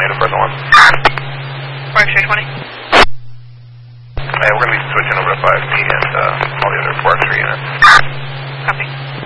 Tornado Fresno 1. X-ray 20. We're going to be switching over to 5P and all the other 4 X-ray units. Copy.